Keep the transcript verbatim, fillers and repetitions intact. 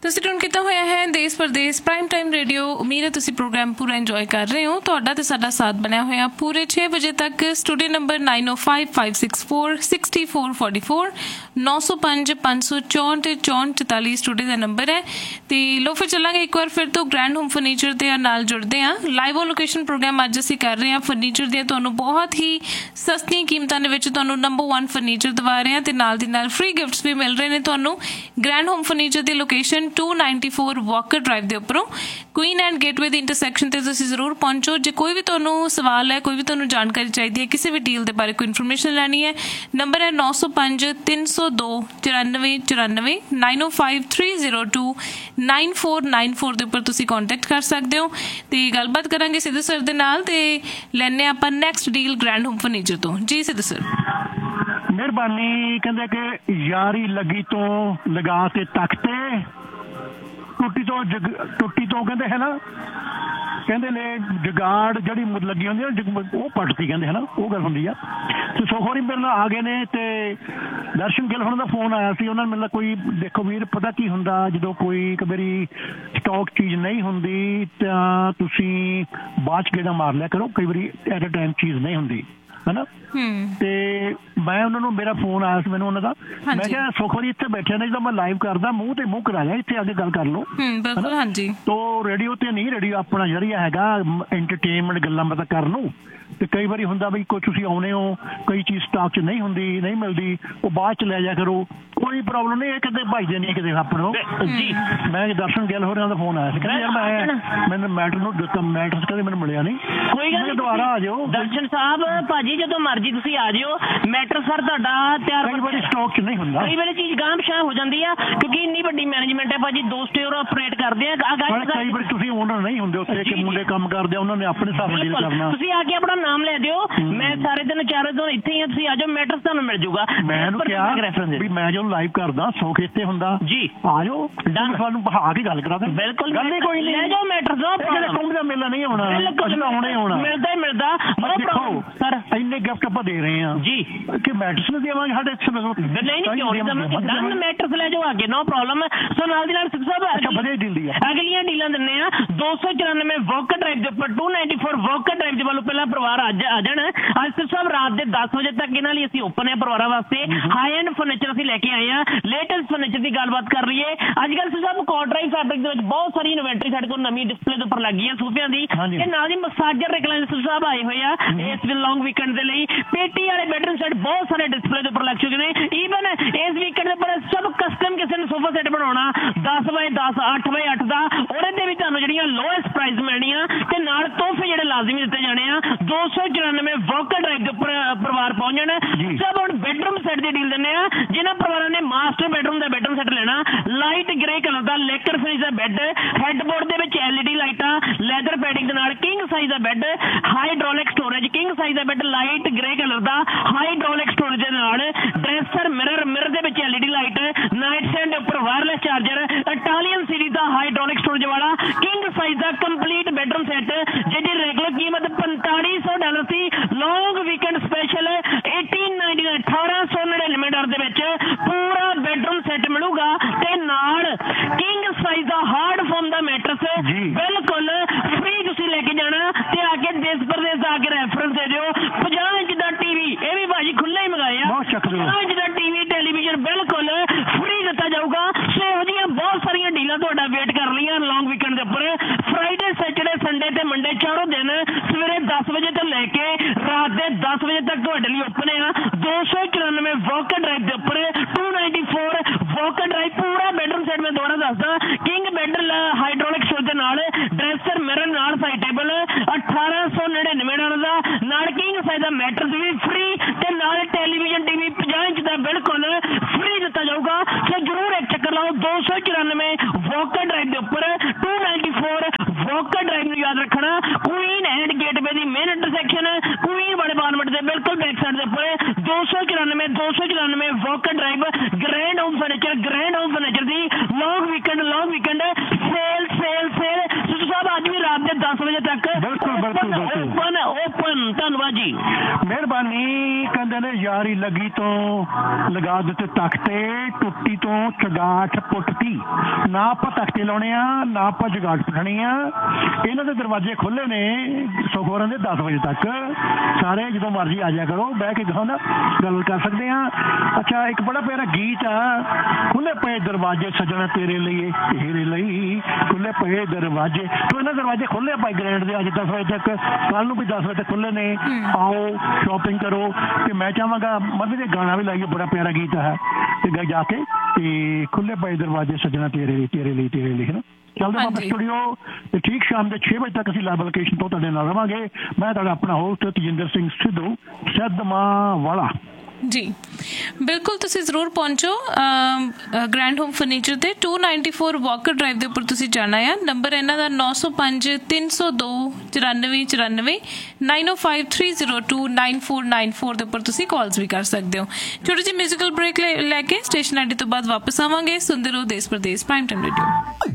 ਤੁਸੀਂ ਟਿਊਨ ਕੀਤਾ ਹੋਇਆ ਹੈ ਦੇਸ਼ ਪ੍ਰਦੇਸ਼ ਪ੍ਰਾਈਮ ਟਾਈਮ ਰੇਡੀਓ। ਉਮੀਦ ਹੈ ਤੁਸੀਂ ਪ੍ਰੋਗਰਾਮ ਪੂਰਾ ਇੰਜੋਏ ਕਰ ਰਹੇ ਹੋ। ਤੁਹਾਡਾ ਤੇ ਸਾਡਾ ਸਾਥ ਬਣਿਆ ਹੋਇਆ ਪੂਰੇ ਛੇ ਵਜੇ ਤੱਕ। ਸਟੂਡੀਓ ਨੰਬਰ ਨਾਈਨ ਓ five five six four sixty four forty four ਨੌ ਸੌ ਪੰਜ ਪੰਜ ਸੌ ਚੌਂਹਠ ਚੌਂਹਠ ਚੁਤਾਲੀ ਸਟੂਡੀਓ ਦਾ ਨੰਬਰ ਹੈ। ਤੇ ਲੋ ਫਿਰ ਚੱਲਾਂਗੇ ਇੱਕ ਵਾਰ ਫਿਰ ਤੋਂ ਗ੍ਰੈਂਡ ਹੋਮ ਫਰਨੀਚਰ ਦੇ ਨਾਲ ਜੁੜਦੇ ਹਾਂ। ਲਾਈਵ ਲੋਕੇਸ਼ਨ ਪ੍ਰੋਗਰਾਮ ਅੱਜ ਅਸੀਂ ਕਰ ਰਹੇ ਹਾਂ ਫਰਨੀਚਰ ਦੀਆਂ ਤੁਹਾਨੂੰ ਬਹੁਤ ਹੀ ਸਸਤੀਆਂ ਕੀਮਤਾਂ ਦੇ ਵਿੱਚ ਤੁਹਾਨੂੰ ਨੰਬਰ ਵਨ ਫਰਨੀਚਰ ਦਵਾ ਰਹੇ ਹਾਂ ਤੇ ਨਾਲ ਦੀ ਨਾਲ ਫ੍ਰੀ ਗਿਫਟਸ ਵੀ ਮਿਲ ਰਹੇ ਨੇ ਤੁਹਾਨੂੰ। Grand home furniture the location to ninety four Walker drive ਦੇ ਉੱਪਰੋਂ Queen and gateway the intersection ਤੇ ਤੁਸੀਂ ਜ਼ਰੂਰ ਪਹੁੰਚੋ। ਜੇ ਕੋਈ ਵੀ ਤੁਹਾਨੂੰ ਸਵਾਲ ਹੈ, ਕੋਈ ਵੀ ਤੁਹਾਨੂੰ ਜਾਣਕਾਰੀ ਚਾਹੀਦੀ ਹੈ, ਕਿਸੇ ਵੀ ਡੀਲ ਦੇ ਬਾਰੇ ਕੋਈ ਇਨਫੋਰਮੇਸ਼ਨ ਲੈਣੀ ਹੈ, ਨੰਬਰ ਹੈ ਨੌ ਸੌ ਪੰਜ ਤਿੰਨ ਸੌ ਦੋ ਚੁਰਾਨਵੇਂ ਚੁਰਾਨਵੇਂ ਨਾਈਨ ਓ five three zero two nine four nine four ਦੇ ਉੱਪਰ ਤੁਸੀਂ ਕੰਟੈਕਟ ਕਰ ਸਕਦੇ ਹੋ। ਤੇ ਗੱਲਬਾਤ ਕਰਾਂਗੇ ਸਿੱਧੂ ਸਰ ਦੇ ਨਾਲ ਤੇ ਲੈਣੇ ਆਪਾਂ next deal grand home furniture ਤੋਂ। ਜੀ ਸਿੱਧੂ ਸਰ। ਮਿਹਰਬਾਨੀ। ਕਹਿੰਦੇ ਕਿ ਯਾਰੀ ਲੱਗੀ ਤੋਂ ਲਗਾ ਕੇ ਤਖਤੇ ਟੁੱਟੀ ਤੋਂ ਜਗ ਟੁੱਟੀ ਤੋਂ ਕਹਿੰਦੇ ਹੈ ਨਾ, ਕਹਿੰਦੇ ਨੇ ਜਗਾੜ ਜਿਹੜੀ ਲੱਗੀ ਹੁੰਦੀ ਆ ਉਹ ਪੱਟਦੀ ਕਹਿੰਦੇ ਹੈ ਨਾ, ਉਹ ਗੱਲ ਹੁੰਦੀ ਆ। ਤੇ ਸੋਖੋਰੀ ਮੇਰੇ ਨਾਲ ਆ ਗਏ ਨੇ ਤੇ ਦਰਸ਼ਨ ਗਿੱਲ ਉਹਨਾਂ ਦਾ ਫੋਨ ਆਇਆ ਸੀ। ਉਹਨਾਂ ਨੇ ਮੈਨੂੰ ਕੋਈ ਦੇਖੋ ਵੀਰ ਪਤਾ ਕੀ ਹੁੰਦਾ ਜਦੋਂ ਕੋਈ ਇੱਕ ਵਾਰੀ ਸਟਾਕ ਚੀਜ਼ ਨਹੀਂ ਹੁੰਦੀ ਤਾਂ ਤੁਸੀਂ ਬਾਅਦ 'ਚ ਗੇੜਾ ਮਾਰ ਲਿਆ ਕਰੋ। ਕਈ ਵਾਰੀ ਐਟ ਅ ਟਾਈਮ ਚੀਜ਼ ਨਹੀਂ ਹੁੰਦੀ ਹੈ ਨਾ। ਤੇ ਮੈਂ ਉਹਨਾਂ ਨੂੰ ਮੇਰਾ ਫੋਨ ਆਇਆ ਸੀ ਮੈਨੂੰ ਉਹਨਾਂ ਦਾ। ਮੈਂ ਕਿਹਾ ਸੁੱਖ ਵਾਰੀ ਇੱਥੇ ਬੈਠਿਆ ਨੇ ਜਦੋਂ ਮੈਂ ਲਾਈਵ ਕਰਦਾ ਮੂੰਹ ਤੇ ਮੂੰਹ ਕਰਾ ਲਿਆ, ਇੱਥੇ ਆ ਕੇ ਗੱਲ ਕਰ ਲਓ। ਹਾਂਜੀ ਤੋ ਰੇਡੀਓ ਤੇ ਨਹੀਂ, ਰੇਡੀਓ ਆਪਣਾ ਜ਼ਰੀਆ ਹੈਗਾ ਐਂਟਰਟੇਨਮੈਂਟ ਗੱਲਾਂ ਬਾਤਾਂ ਕਰਨ ਨੂੰ। ਤੇ ਕਈ ਵਾਰੀ ਹੁੰਦਾ ਬਈ ਕੋਈ ਤੁਸੀਂ ਆਉਣੇ ਹੋ, ਕਈ ਚੀਜ਼ ਸਟਾਕ 'ਚ ਨਹੀਂ ਹੁੰਦੀ ਨਹੀਂ ਮਿਲਦੀ, ਉਹ ਬਾਅਦ 'ਚ ਲੈ ਜਾ ਕਰੋ, ਕੋਈ ਪ੍ਰੋਬਲਮ ਨਹੀਂ। ਇਹ ਕਿਤੇ ਭਾਈਦੇ ਨਹੀਂ ਕਿਤੇ ਆਪਣੇ ਜੀ। ਮੈਂ ਦਰਸ਼ਨ ਗਿੱਲ ਹੋਰਾਂ ਦਾ ਫੋਨ ਆਇਆ ਸੀ, ਕਹਿੰਦੇ ਯਾਰ ਮੈਂ ਮੈਨੂੰ ਮੈਟਰ ਨੂੰ ਮੈਟਰ ਕਦੇ ਮੈਨੂੰ ਮਿਲਿਆ ਨਹੀਂ। ਕੋਈ ਗੱਲ ਦੁਬਾਰਾ ਆ ਜਾਓ ਦਰਸ਼ਨ ਸਾਹਿਬ। ਭਾਜੀ ਜਦੋਂ ਮਰਜੀ ਤੁਸੀਂ ਆ ਜਾਓ, ਮੈਟਰ ਸਰ ਤੁਹਾਡਾ ਤਿਆਰ। ਕਈ ਵਾਰੀ ਸਟਾਕ 'ਚ ਨਹੀਂ ਹੁੰਦਾ, ਕਈ ਵਾਰੀ ਚੀਜ਼ ਗਾਂਹ ਪਿਛਾਂਹ ਹੋ ਜਾਂਦੀ ਆ ਕਿਉਂਕਿ ਇੰਨੀ ਵੱਡੀ ਮੈਨੇਜਮੈਂਟ ਹੈ ਭਾਜੀ। ਦੋ ਸਟੋਰ ਆਪਰੇਟ ਕਰਦੇ ਆ। ਕਈ ਵਾਰੀ ਤੁਸੀਂ ਓਨਰ ਨਹੀਂ ਹੁੰਦੇ ਉੱਥੇ, ਕਿ ਮੁੰਡੇ ਕੰਮ ਕਰਦੇ ਆ, ਉਹਨਾਂ ਨੇ ਆਪਣੇ ਹਿਸਾਬ ਨਾਲ ਡੀਲ ਕਰਨਾ। ਤੁਸੀਂ ਆ ਕੇ ਆਪਣਾ ਨਾਮ ਲੈ ਦਿਓ, ਮੈਂ ਸਾਰੇ ਦਿਨ ਚਾਰੇ ਦਿਨ ਇੱਥੇ ਹੀ ਆ, ਤੁਸੀਂ ਆ ਜਾਓ, ਮੈਟਰ ਤੁਹਾਨੂੰ ਮਿਲ ਜਾਊਗਾ। ਮੈਂ ਇਹਨੂੰ ਕਿਹਾ ਵੀ ਮੈਂ ਜਦੋਂ ਲਾਈਵ ਕਰਦਾ ਸੁੱਖ ਇੱਥੇ ਹੁੰਦਾ ਜੀ, ਆ ਜਾਓ ਤੁਹਾਨੂੰ ਬਹਾ ਕੇ ਗੱਲ ਕਰਾ ਦੇ। ਬਿਲਕੁਲ ਗੱਲ ਹੀ ਕੋਈ ਨਹੀਂ, ਲੈ ਜਾਓ ਮੈਟਰ ਦਾ। ਕੁੰਭ ਦਾ ਮੇਲਾ ਨਹੀਂ ਆਉਣਾ, ਆਉਣਾ ਹੀ ਆਉਣਾ, ਮਿਲਦਾ ਹੀ ਮਿਲਦਾ। ਦੇਖੋ ਸਰ ਇੰਨੇ ਗਿਫਟ ਆਪਾਂ ਦੇ ਰਹੇ ਹਾਂ ਜੀ ਕਿ ਮੈਟਰਸ ਨੂੰ ਦੇਵਾਂਗੇ ਸਾਡੇ ਨਹੀਂ ਮੈਟਰਸ ਲੈ ਜਾਓ ਅੱਗੇ, ਨੋ ਪ੍ਰੋਬਲਮ। ਸੋ ਨਾਲ ਦੀ ਨਾਲ ਸਾਹਿਬ ਵਧੀਆ ਡੀਲ ਆ, ਅਗਲੀਆਂ ਡੀਲਾਂ ਦਿੰਦੇ ਆ। ਦੋ ਸੌ ਚੁਰਾਨਵੇਂ ਵਾਕਰ ਡਰਾਈਵ ਦੇ ਉੱਪਰ to ninety four Walker drive ਦੇ ਵੱਲੋਂ ਪਹਿਲਾਂ ਪਰਿਵਾਰ ਅੱਜ ਆ ਜਾਣ। ਅੱਜ ਸਿਰ ਸਾਹਿਬ ਰਾਤ ਦੇ ਦਸ ਵਜੇ ਤੱਕ ਇਹਨਾਂ ਲਈ ਅਸੀਂ ਓਪਨ ਹੈ ਪਰਿਵਾਰਾਂ ਵਾਸਤੇ। ਹਾਈ ਐਂਡ ਫਰਨੀਚਰ ਅਸੀਂ ਲੈ ਕੇ ਆਏ ਹਾਂ, ਲੇਟੈਸਟ ਫਰਨੀਚਰ ਦੀ ਗੱਲਬਾਤ ਕਰ ਰਹੀ ਹੈ। ਅੱਜ ਕੱਲ੍ਹ ਸਿਰ ਸਾਹਿਬ ਕੋਟਰਾਈ ਫੈਬਰਿਕ ਦੇ ਵਿੱਚ ਬਹੁਤ ਸਾਰੀ ਇਨਵੈਂਟਰੀ ਸਾਡੇ ਕੋਲ ਨਵੀਂ ਡਿਸਪਲੇ ਦੇ ਉੱਪਰ ਲੱਗੀ ਹੈ ਸੋਫਿਆਂ ਦੀ। ਤੇ ਨਾਲ ਹੀ ਮਸਾਜਰ ਰਿਕਲਾਈਨਰ ਸਿਰ ਸਾਹਿਬ ਆਏ ਹੋਏ ਆ ਇਸ ਲੌਂਗ ਵੀਕਐਂਡ ਦੇ ਲਈ। ਪੇਟੀ ਵਾਲੇ ਬੈਡਰੂਮ ਸੈਟ ਬਹੁਤ ਸਾਰੇ ਡਿਸਪਲੇ ਦੇ ਉੱਪਰ ਲੱਗ ਚੁੱਕੇ ਨੇ। ਈਵਨ ਇਸ ਵੀਕਐਂਡ ਦੇ ਉੱਪਰ ਸਭ ਕਸਟਮ ਕਿਸੇ ਨੇ ਸੋਫਾ ਸੈਟ ਬਣਾਉਣਾ ਦਸ ਬਾਏ ਦਸ ਅੱਠ ਬਾਏ ਅੱਠ ਦਾ, ਉਹਦੇ ਤੇ ਵੀ ਤੁਹਾਨੂੰ ਜਿਹੜੀਆਂ ਲੋਐਸਟ ਪ੍ਰਾਈਸ ਮਿਲਣੀਆਂ ਤੇ ਨਾਲ ਤੋਹਫੇ ਜਿਹੜੇ ਲਾਜ਼ਮੀ ਦਿੱਤੇ ਜਾਣੇ ਆ। ਦੋ ਸੌ ਚੁਰਾਨਵੇਂ ਵਾਕਰ ਡਰਾਈਵ ਦੇ ਉੱਪਰ ਪਰਿਵਾਰ ਪਹੁੰਚਣ। ਸਭ ਹੁਣ ਬੈਡਰੂਮ ਸੈਟ ਦੀ ਡੀਲ ਦਿੰਦੇ ਆ। ਜਿਨ੍ਹਾਂ ਪਰਿਵਾਰਾਂ ਨੇ ਮਾਸਟਰ ਬੈਡਰੂਮ ਦਾ ਬੈਡਰੂਮ ਸੈਟ ਲੈਣਾ, ਲਾਈਟ ਗ੍ਰੇ ਕਲਰ ਦਾ ਲੈਕਰ ਫਿਨਿਸ਼ ਦਾ ਬੈੱਡ, ਹੈਡਬੋਰਡ ਦੇ ਵਿੱਚ ਐਲ ਈ ਡੀ ਲਾਈਟਾਂ, ਲੈਦਰ ਪੈਡਿੰਗ ਦੇ ਨਾਲ ਕਿੰਗ ਸਾਈਜ਼ ਦਾ bed, hydraulic storage, king size ਦਾ ਬੈੱਡ ਲਾਈਟ ਗ੍ਰੇ ਕਲਰ ਦਾ ਹਾਈਡ੍ਰੋਲਿਕ ਸਟੋਰੇਜ ਦੇ ਨਾਲ, ਡਰੈਸਰ ਮਿਰਰ, ਮਿਰਰ ਦੇ ਵਿੱਚ L E D light, night stand ਦੇ ਉੱਪਰ ਵਾਇਰਲੈਸ ਚਾਰਜਰ, ਇਟਾਲੀਅਨ ਸੀਰੀਜ਼ ਦਾ hydraulic storage ਵਾਲਾ ਕਿੰਗ ਸਾਈਜ਼ ਦਾ complete bedroom set ਜਿਹਦੀ regular ਕੀਮਤ ਪੰਤਾਲੀ ਸੌ ਡਾਲਰ ਸੀ। ਲੌਂਗ ਵੀਕਐਂਡ ਸਪੈਸ਼ਲ ਅਠਾਰਾਂ ਨਾਈਨਟੀ ਨਾਈਨ ਅਠਾਰਾਂ ਸੌ ਨੜਿਨਵੇਂ ਡਾਲਰ ਦੇ ਵਿੱਚ ਪੂਰਾ ਬੈਡਰੂਮ ਸੈਟ ਮਿਲੂਗਾ ਤੇ ਨਾਲ ਕਿੰਗ ਸਾਈਜ਼ ਦਾ ਹਾਰਡ ਫੋਮ ਦਾ ਮੈਟਰਸ ਬਿਲਕੁਲ ਫ੍ਰੀ ਤੁਸੀਂ ਲੈ ਕੇ ਜਾਣਾ ਤੇ ਆ ਕੇ ਦੇਸ਼ ਪ੍ਰਦੇਸ਼ ਦਾ ਆ ਕੇ ਰੈਫਰੈਂਸ ਦੇ ਦਿਓ। ਪੰਜਾਹ ਇੰਚ ਦਾ ਟੀਵੀ, ਇਹ ਵੀ ਭਾਜੀ ਖੁੱਲੇ ਹੀ ਮੰਗਾਏ ਆ। ਪੰਜਾਹ ਇੰਚ ਦਾ ਟੀਵੀ ਟੈਲੀਵਿਜ਼ਨ ਬਿਲਕੁਲ ਫ੍ਰੀ ਦਿੱਤਾ ਜਾਊਗਾ। ਸੋ ਇਹੋ ਜਿਹੀਆਂ ਬਹੁਤ ਸਾਰੀਆਂ ਡੀਲਾਂ ਤੁਹਾਡਾ ਵੇਟ ਕਰ ਰਹੀਆਂ ਲੌਂਗ ਵੀਕਐਂਡ ਦੇ ਉੱਪਰ। ਫਰਾਈਡੇ ਸੈਟਰਡੇ ਸੰਡੇ ਤੇ ਮੰਡੇ ਚਾਰੋਂ ਦਿਨ ਸਵੇਰੇ ਦਸ ਵਜੇ ਤੋਂ ਲੈ ਕੇ ਰਾਤ ਦੇ ਦਸ ਵਜੇ ਤੱਕ ਤੁਹਾਡੇ ਲਈ ਓਪਨ ਆ। ਦੋ ਸੌ ਚੁਰਾਨਵੇਂ ਵਾਕਰ ਡਰਾਈਵ ਦੇ ਉੱਪਰ to ninety four Walker drive ਪੂਰਾ ਬੈਡਰੂਮ ਸੈਟ ਮੈਂ ਦੁਬਾਰਾ ਦੱਸਦਾ। ਕਿੰਗ ਬੈੱਡ ਹਾਈਡ੍ਰੋਲਿਕ ਸਟੋਰੇਜ ਦੇ ਨਾਲ, ਡਰੈਸਰ ਮਿਰਰ ਨਾਲ ਸਾਈਡ ਟੇਬਲ ਅਠਾਰਾਂ ਸੌ ਨੜਿਨਵੇਂ ਡਾਲਰ ਦਾ, ਨਾਲ ਕਿੰਗ ਸਾਈਜ਼ ਦਾ ਮੈਟਰਸ ਵੀ ਫ੍ਰੀ ਤੇ ਨਾਲ ਟੈਲੀਵਿਜ਼ਨ ਟੀਵੀ ਪੰਜਾਹ ਇੰਚ ਦਾ ਬਿਲਕੁਲ ਫ੍ਰੀ ਦਿੱਤਾ ਜਾਊਗਾ। ਸੋ ਜ਼ਰੂਰ ਇੱਕ ਚੱਕਰ ਲਾਓ। ਦੋ ਸੌ ਚੁਰਾਨਵੇਂ ਵਾਕਰ ਡਰਾਈਵ ਦੇ ਉੱਪਰ to ninety four Walker drive ਨੂੰ ਯਾਦ ਰੱਖਣਾ। Queen and gateway the main intersection Queen ਵਾਲੇ ਬਾਨਵਟ ਦੇ ਬਿਲਕੁਲ ਬੈਕ ਸਾਈਡ ਦੇ ਉੱਪਰ ਦੋ ਸੌ ਚੁਰਾਨਵੇਂ ਦੋ ਸੌ ਚੁਰਾਨਵੇਂ Walker drive grand home furniture grand home furniture ਦੀ ਲੌਂਗ ਵੀਕਐਂਡ ਲੌਂਗ weekend sale sale sale Sidhu ਸਾਹਿਬ ਅੱਜ ਵੀ ਰਾਤ ਦੇ ਦਸ ਵਜੇ ਤੱਕ ਓਪਨ ਓਪਨ। ਧੰਨਵਾਦ ਜੀ, ਮਿਹਰਬਾਨੀ। ਕਹਿੰਦੇ ਨੇ ਯਾਰੀ ਲੱਗੀ ਤੋਂ ਲਗਾ ਦਿੱਤੇ ਤਖਤੇ, ਟੁੱਟੀ ਤੋਂ ਚਗਾਠ ਪੁੱਟਤੀ। ਨਾ ਆਪਾਂ ਤਖਤੇ ਲਾਉਣੇ ਆ, ਨਾ ਆਪਾਂ ਜਗਾਠ ਪੁੱਟਣੀ ਆ। ਇਹਨਾਂ ਦੇ ਦਰਵਾਜ਼ੇ ਖੁੱਲੇ ਨੇ ਸੁਖਵਰਨ ਦੇ ਦਸ ਵਜੇ ਤੱਕ। ਸਾਰੇ ਜਦੋਂ ਮਰਜ਼ੀ ਆ ਜਾਇਆ ਕਰੋ, ਬਹਿ ਕੇ ਗਾਉਂ ਨਾ ਗੱਲ ਕਰ ਸਕਦੇ ਆ। ਅੱਛਾ, ਇੱਕ ਬੜਾ ਪਿਆਰਾ ਗੀਤ ਆ, ਖੁੱਲੇ ਪਏ ਦਰਵਾਜ਼ੇ ਸੱਜਣਾ ਤੇਰੇ ਲਈ ਤੇਰੇ ਲਈ ਖੁੱਲੇ ਪਏ ਦਰਵਾਜ਼ੇ। ਤੋਂ ਇਹਨਾਂ ਦਰਵਾਜ਼ੇ ਖੁੱਲੇ ਪਾਈ ਗ੍ਰੈਂਡ ਦੇ ਅੱਜ ਦਸ ਵਜੇ ਤੱਕ, ਕੱਲ ਨੂੰ ਵੀ ਦਸ ਵਜੇ ਤੱਕ ਖੁੱਲੇ ਨੇ। ਆਓ ਸ਼ਾਪਿੰਗ ਕਰੋ। ਤੇ ਮੈਂ ਚਾਹਾਂਗਾ ਮਰਦੇ ਦੇ ਗਾਣਾ ਵੀ ਲਾਈਏ, ਬੜਾ ਪਿਆਰਾ ਗੀਤ ਹੈ ਤੇ ਜਾ ਕੇ ਤੇ ਖੁੱਲੇ ਪਏ ਦਰਵਾਜ਼ੇ ਸੱਜਣਾ ਤੇਰੇ ਲਈ ਤੇਰੇ ਲਈ ਤੇਰੇ ਲਈ ਹੈ ਨਾ। ਚੱਲਦੇ ਆਪਾਂ ਸਟੂਡੀਓ ਤੇ ਠੀਕ ਸ਼ਾਮ ਦੇ ਛੇ ਵਜੇ ਤੱਕ ਅਸੀਂ ਲਾਈਵ ਲੋਕੇਸ਼ਨ ਤੋਂ ਤੁਹਾਡੇ ਨਾਲ ਰਵਾਂਗੇ। ਮੈਂ ਤੁਹਾਡਾ ਆਪਣਾ ਹੋਸਟ ਤਜਿੰਦਰ ਸਿੰਘ ਸਿੱਧੂ ਸਿੱਧਮਾਂ ਵਾਲਾ ਜੀ। ਬਿਲਕੁਲ, ਤੁਸੀਂ ਜ਼ਰੂਰ ਪਹੁੰਚੋ ਗ੍ਰੈਂਡ ਹੋਮ ਫਰਨੀਚਰ ਤੇ to ninety four Walker drive ਦੇ ਉੱਪਰ ਤੁਸੀਂ ਜਾਣਾ ਆ। ਨੰਬਰ ਇਹਨਾਂ ਦਾ ਨੌ ਸੌ ਪੰਜ ਤਿੰਨ ਸੌ ਦੋ ਚੁਰਾਨਵੇਂ ਚੁਰਾਨਵੇਂ ਨਾਈਨ ਓ five three zero two nine four nine four ਦੇ ਉੱਪਰ ਤੁਸੀਂ ਕਾਲਸ ਵੀ ਕਰ ਸਕਦੇ ਹੋ। ਛੋਟੀ ਜਿਹੀ ਮਿਊਜ਼ੀਕਲ ਬ੍ਰੇਕ ਲੈ ਕੇ ਸਟੇਸ਼ਨ ਆਈ ਡੀ ਤੋਂ ਬਾਅਦ ਵਾਪਸ ਆਵਾਂਗੇ। ਸੁਣਦੇ ਰਹੋ ਦੇਸ਼ ਪ੍ਰਦੇਸ਼ ਪ੍ਰਾਈਮ ਟਾਈਮ ਰੇਡੀਓ।